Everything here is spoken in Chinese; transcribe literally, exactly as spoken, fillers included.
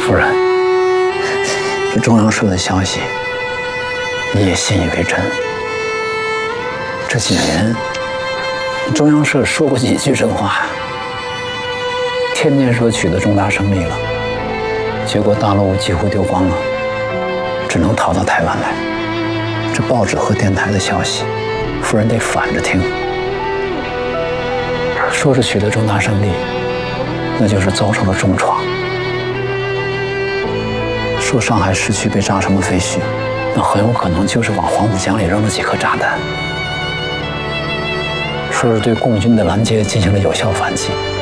夫人，这中央社的消息你也信以为真？这几年中央社说过几句真话？天天说取得重大胜利了，结果大陆几乎丢光了，只能逃到台湾来。这报纸和电台的消息，夫人得反着听。说是取得重大胜利，那就是遭受了重创。说上海市区被炸成了废墟，那很有可能就是往黄浦江里扔了几颗炸弹。说是对共军的拦截进行了有效反击，